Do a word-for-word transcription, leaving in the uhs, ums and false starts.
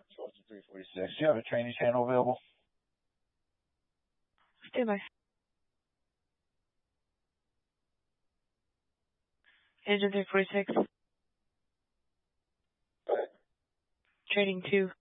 three forty-six. Do you have a training channel available? Stand by. Engine three forty-six. Training two.